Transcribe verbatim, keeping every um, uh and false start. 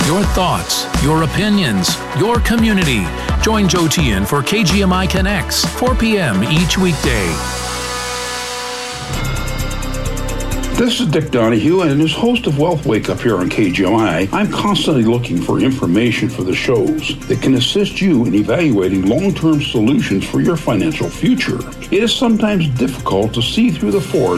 Your thoughts, your opinions, your community. Join Joe Tian for K G M I Connects, four p.m. each weekday. This is Dick Donahue, and as host of Wealth Wake Up here on K G M I, I'm constantly looking for information for the shows that can assist you in evaluating long-term solutions for your financial future. It is sometimes difficult to see through the forest